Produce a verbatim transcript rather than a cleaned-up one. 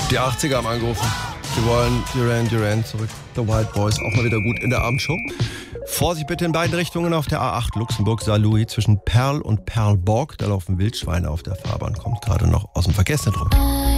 Die achtziger haben angerufen. Die wollen Duran Duran zurück. The Wild Boys, auch mal wieder gut in der Abendshow. Vorsicht bitte in beiden Richtungen auf der A acht Luxemburg-Saarlouis zwischen Perl und Perlborg. Da laufen Wildschweine auf der Fahrbahn. Kommt gerade noch aus dem Verkehrszentrum.